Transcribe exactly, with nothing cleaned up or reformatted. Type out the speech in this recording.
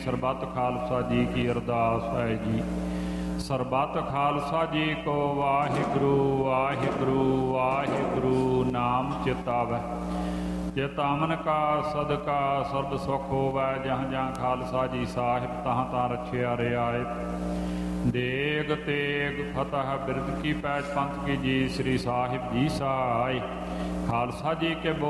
ਸਰਬੱਤ ਖਾਲਸਾ ਜੀ ਕੀ ਅਰਦਾਸ ਹੈ ਜੀ। ਸਰਬੱਤ ਖਾਲਸਾ ਜੀ ਕੋ ਵਾਹਿਗੁਰੂ ਵਾਹਿਗੁਰੂ ਵਾਹਿਗੁਰੂ ਨਾਮ ਚਿਤਾਵੈ। ਜਿਤ ਅਮਨ ਕਾ ਸਦਕਾ ਸਰਬ ਸੁਖ ਹੋਵੈ। ਜਹਾਂ ਜਹਾਂ ਖਾਲਸਾ ਜੀ ਸਾਹਿਬ ਤਹਾਂ ਤਹਾਂ ਰਛਿਆ ਰਿਆਇਤ। ਦੇਗ ਤੇਗ ਫਤਿਹ ਬਿਰਦ ਕੀ ਪੈਜ ਪੰਥ ਕੀ ਜੀ। ਸ੍ਰੀ ਸਾਹਿਬ ਜੀ ਸਹਾਇ। ਖਾਲਸਾ ਜੀ ਕੇ